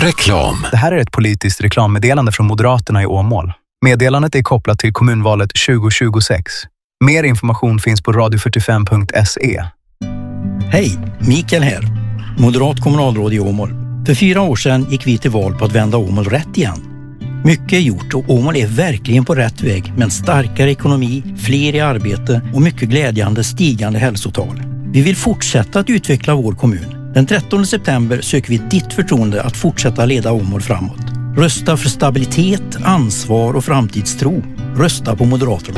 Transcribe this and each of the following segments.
Reklam. Det här är ett politiskt reklammeddelande från Moderaterna i Åmål. Meddelandet är kopplat till kommunvalet 2026. Mer information finns på radio45.se. Hej, Mikael här. Moderat kommunalråd i Åmål. För 4 år sedan gick vi till val på att vända Åmål rätt igen. Mycket är gjort och Åmål är verkligen på rätt väg med en starkare ekonomi, fler i arbete och mycket glädjande stigande hälsotal. Vi vill fortsätta att utveckla vår kommun. Den 13 september söker vi ditt förtroende att fortsätta leda Åmål framåt. Rösta för stabilitet, ansvar och framtidstro. Rösta på Moderaterna.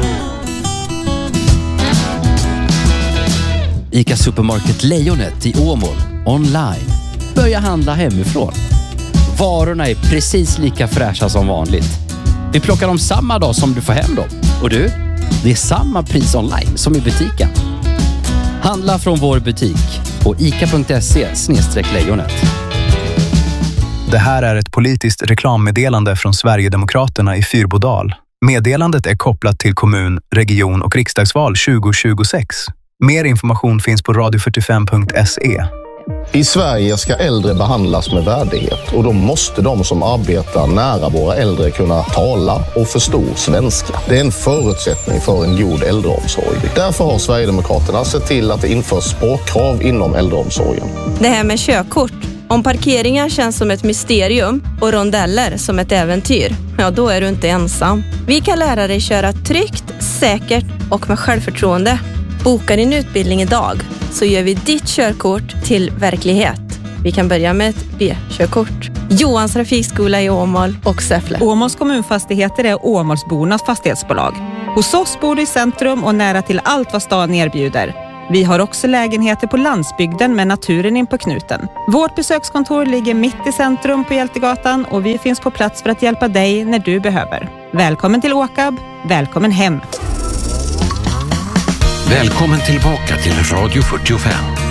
ICA Supermarket Lejonet i Åmål online. Börja handla hemifrån. Varorna är precis lika fräscha som vanligt. Vi plockar dem samma dag som du får hem dem. Och du, det är samma pris online som i butiken. Handla från vår butik på ica.se/lejonet. Det här är ett politiskt reklammeddelande från Sverigedemokraterna i Fyrbodal. Meddelandet är kopplat till kommun-, region- och riksdagsval 2026. Mer information finns på radio45.se. I Sverige ska äldre behandlas med värdighet och då måste de som arbetar nära våra äldre kunna tala och förstå svenska. Det är en förutsättning för en god äldreomsorg. Därför har Sverigedemokraterna sett till att det införs språkkrav inom äldreomsorgen. Det här med körkort. Om parkeringar känns som ett mysterium och rondeller som ett äventyr, ja då är du inte ensam. Vi kan lära dig köra tryggt, säkert och med självförtroende. Boka din utbildning idag så gör vi ditt körkort till verklighet. Vi kan börja med ett B-körkort. Johans trafikskola i Åmål och Säffle. Åmåls kommunfastigheter är Åmålsbornas fastighetsbolag. Hos oss bor du i centrum och nära till allt vad stan erbjuder. Vi har också lägenheter på landsbygden med naturen in på knuten. Vårt besökskontor ligger mitt i centrum på Hjältegatan och vi finns på plats för att hjälpa dig när du behöver. Välkommen till Åkab, välkommen hem. Välkommen tillbaka till Radio 45.